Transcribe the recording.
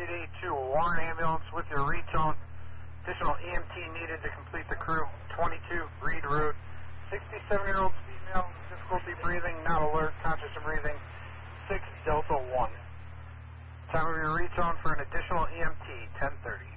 to Warren Ambulance with your retone. Additional EMT needed to complete the crew. 22 Reed Road. 67-year-old female, difficulty breathing, not alert, conscious of breathing. 6 Delta 1. Time of your retone for an additional EMT, 10:30.